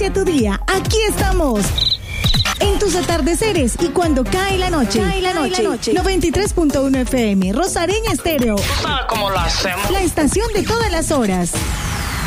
inicia tu día, aquí estamos. En tus atardeceres y cuando cae la noche. 93.1 FM, Rosareña Estéreo. ¿Tú sabes cómo lo hacemos? La estación de todas las horas.